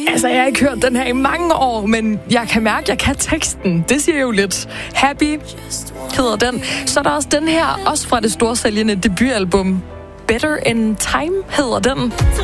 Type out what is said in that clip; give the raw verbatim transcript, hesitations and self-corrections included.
Altså, jeg har ikke hørt den her i mange år, men jeg kan mærke, at jeg kan teksten. Det siger jo lidt. Happy hedder den. Så er der også den her, også fra det storsælgende debutalbum. Better in Time hedder den.